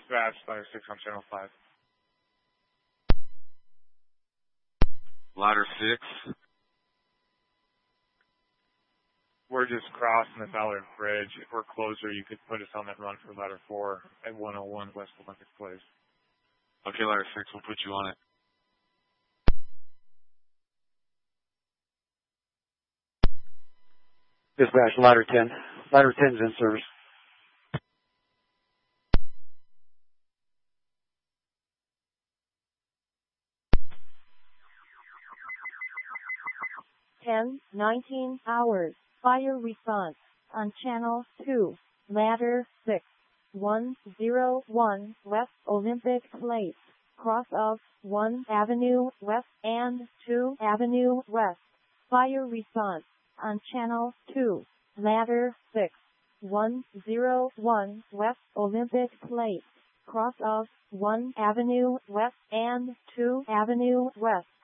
Dispatch, ladder 6 on channel 5. Ladder 6. We're just crossing the Ballard Bridge. If we're closer, you could put us on that run for ladder 4 at 101 West Olympic Place. Okay, ladder 6, we'll put you on it. Dispatch, ladder 10. Ladder 10's in service. Ten 19 hours. Fire response on channel 2. Ladder 6. 101 West Olympic Place. Cross of 1 Avenue West and 2 Avenue West. Fire response on channel 2. Ladder 6. 101 West Olympic Place. Cross of 1 Avenue West and 2 Avenue West.